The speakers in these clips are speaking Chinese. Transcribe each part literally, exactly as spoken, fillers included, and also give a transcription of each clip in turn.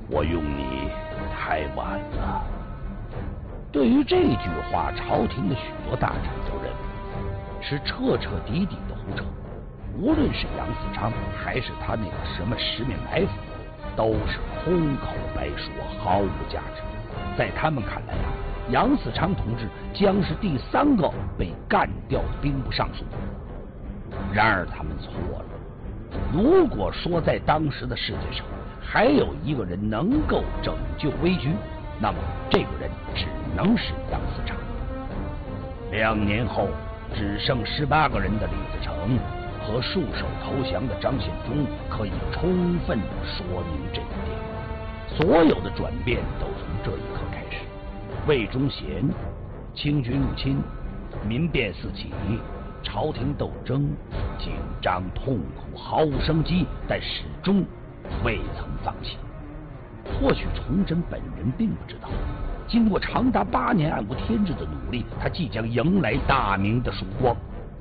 我用你太晚了。对于这句话，朝廷的许多大臣都认为是彻彻底底的胡扯。无论是杨嗣昌还是他那个什么十面埋伏，都是空口白说，毫无价值。在他们看来啊，杨嗣昌同志将是第三个被干掉的兵部尚书。然而他们错了。如果说在当时的世界上还有一个人能够拯救危局，那么这个人只能是杨嗣昌。两年后，只剩十八个人的李自成和束手投降的张献忠可以充分说明这一点。所有的转变都从这一刻开始。魏忠贤，清军入侵，民变四起，朝廷斗争紧张痛苦，毫无生机，但始终未曾放弃。或许崇祯本人并不知道，经过长达八年暗无天日的努力，他即将迎来大明的曙光。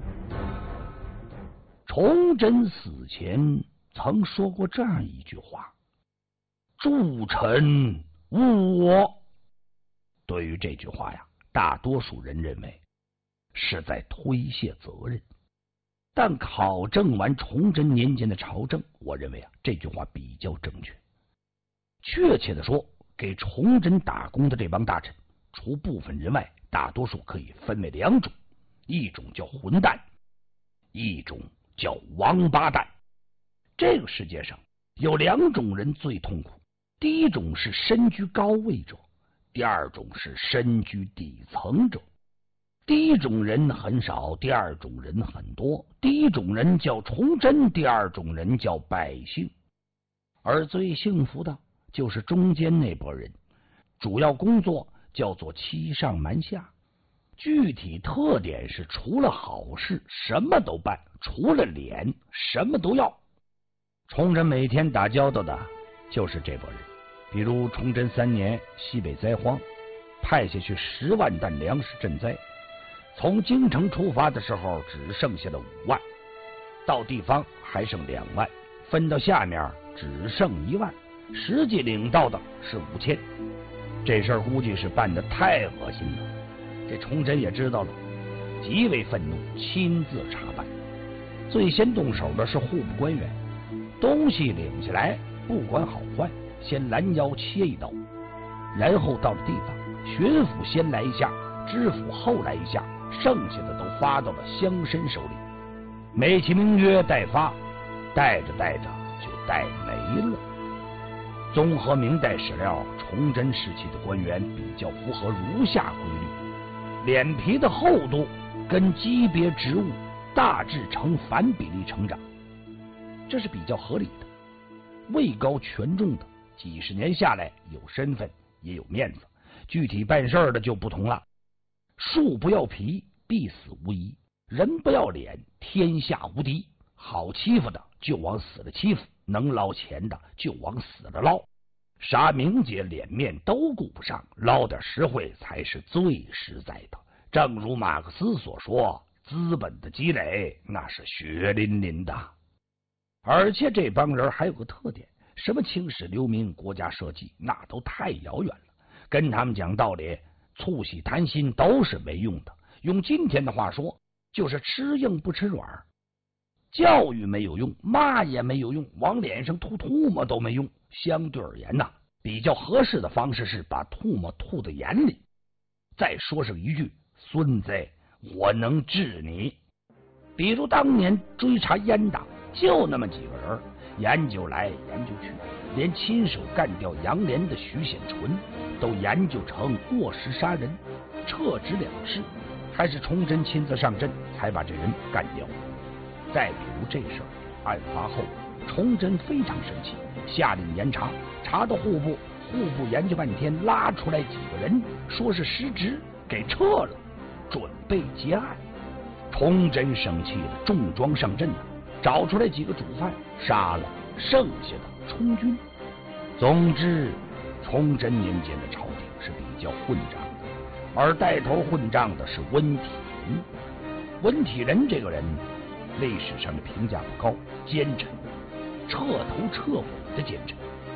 崇祯死前曾说过这样一句话：诸臣误我。对于这句话呀，大多数人认为是在推卸责任。但考证完崇祯年间的朝政，我认为啊，这句话比较正确。确切的说，给崇祯打工的这帮大臣，除部分人外，大多数可以分为两种，一种叫混蛋，一种叫王八蛋。这个世界上有两种人最痛苦，第一种是身居高位者，第二种是身居底层者。第一种人很少，第二种人很多。第一种人叫崇祯，第二种人叫百姓。而最幸福的就是中间那拨人，主要工作叫做欺上瞒下，具体特点是除了好事什么都办，除了脸什么都要。崇祯每天打交道的就是这拨人。比如崇祯三年西北灾荒，派下去十万担粮食赈灾，从京城出发的时候只剩下了五万，到地方还剩两万，分到下面只剩一万，实际领到的是五千。这事儿估计是办得太恶心了，这崇祯也知道了，极为愤怒，亲自查办。最先动手的是户部官员，东西领下来不管好坏，先拦腰切一刀，然后到了地方，巡抚先来一下，知府后来一下，剩下的都发到了乡绅手里，美其名曰代发，带着带着就带没了。综合明代史料，崇祯时期的官员比较符合如下规律：脸皮的厚度跟级别职务大致成反比例成长，这是比较合理的。位高权重的几十年下来有身份也有面子，具体办事的就不同了。树不要皮，必死无疑；人不要脸，天下无敌。好欺负的就往死了欺负，能捞钱的就往死了捞，啥名节脸面都顾不上，捞点实惠才是最实在的。正如马克思所说，资本的积累那是血淋淋的。而且这帮人还有个特点，什么青史留名、国家社稷，那都太遥远了，跟他们讲道理促膝谈心都是没用的。用今天的话说，就是吃硬不吃软。教育没有用，骂也没有用，往脸上吐唾沫都没用。相对而言呢，比较合适的方式是把唾沫吐到眼里，再说上一句：孙子，我能治你。比如当年追查阉党，就那么几个人，研究来研究去，连亲手干掉杨涟的徐显纯都研究成过失杀人，撤职了事，还是崇祯亲自上阵才把这人干掉。再比如这事儿，案发后，崇祯非常生气，下令严查，查到户部，户部研究半天，拉出来几个人，说是失职，给撤了，准备结案。崇祯生气了，重装上阵，找出来几个主犯，杀了剩下的充军。总之，崇祯年间的朝廷是比较混账的，而带头混账的是温体仁。温体仁这个人历史上的评价不高，奸臣，彻头彻尾的奸臣。